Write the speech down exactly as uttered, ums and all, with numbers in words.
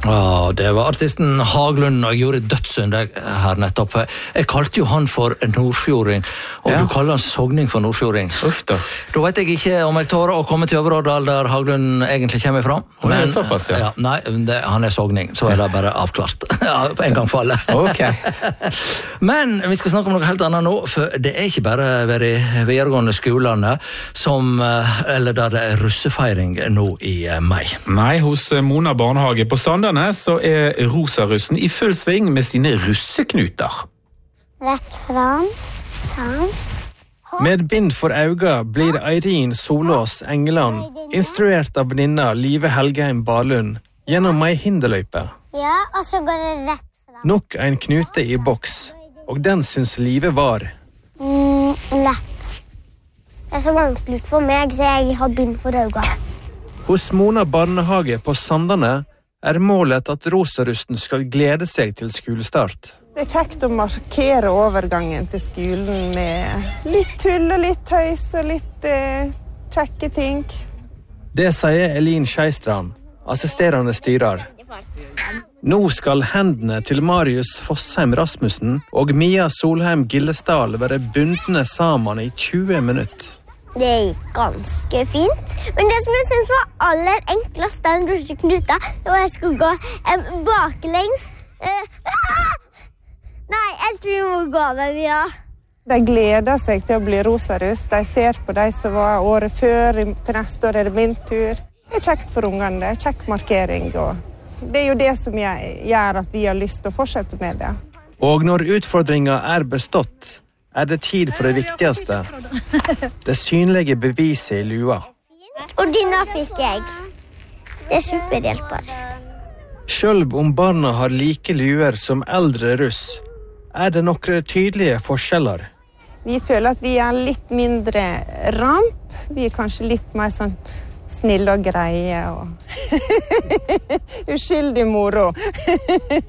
Ja, det var artisten Haglund, og jeg gjorde dødssynd her nettopp. Jeg kalte jo han for nordfjording, og ja. Du kaller han sogning for nordfjording. Uff da. Da vet jeg ikke om jeg tårer å komme til Øvre-Årdal, der Haglund egentlig kommer fra. Men, det er såpass, ja. ja nei, det, han er sogning, så er det bare avklart. Ja, en gang for alle. Ok. Men vi skal snakke om noe helt annet nå, for det er ikke bare ved de videregående skolene som, eller der det er russefeiring nå i mai. Nei, hos Mona barnehage på Sandane så er rosarussen i full sving med sine russeknuter. Rett fram, sånn. Med bind for auga blir Eirin Solås Engeland instruert av venninna Live Helgeheim Barlund gjennom ei hinderløype. Ja, og så går det rett fram. Nok en knute i boks, og den syns Live var mm, lett. Det er så vanskelig for meg, så jeg har bind for auga. Hos Mona barnehage på Sandane er målet at rosarussen skal glede seg til skolestart. Det er kjekt å markere overgangen til skolen med litt tull og litt tøys og litt eh, kjekke ting. Det sier Elin Skeistrand, assisterende styrer. Nå skal hendene til Marius Fossheim Rasmussen og Mia Solheim Gillesdal være bundne sammen i tjue minutter. Det gikk ganske fint, men det som jeg synes var aller enklest den russeknuta, det var jeg skulle gå um, baklengs. Uh, Nei, jeg tror vi må gå der, ja. De gleder seg til å bli rosaruss. De ser på de som var året før, til neste år er det min tur. Det er kjekt for ungene, det er kjekt markering, og det er jo det som gjør at vi har lyst til å fortsette med det. Og når utfordringen er bestått, er det tid for det viktigste. Det synlige beviset i lua. Og denne fikk jeg. Det er superhjelper. Selv om barna har like luer som eldre russ, er det noen tydelige forskjeller. Vi føler at vi er litt mindre ramp. Vi er kanskje litt mer sånn snille og greie og uskyldig moro.